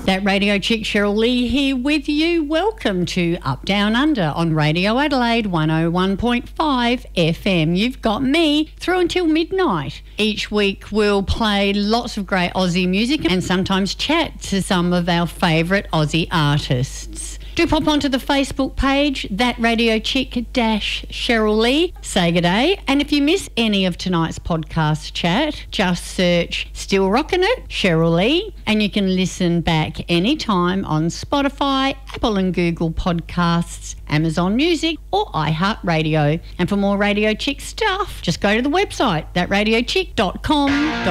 That Radio Chick, Cheryl Lee here with you. Welcome to Up Down Under on Radio Adelaide 101.5 FM. You've got me through until midnight. Each week we'll play lots of great Aussie music and sometimes chat to some of our favourite Aussie artists. Do pop onto the Facebook page, That Radio Chick Cheryl Lee. Say good day. And if you miss any of tonight's podcast chat, just search Still Rockin' It, Cheryl Lee, and you can listen back anytime on Spotify, Apple and Google Podcasts, Amazon Music or iHeartRadio. And for more Radio Chick stuff, just go to the website, thatradiochick.com.au.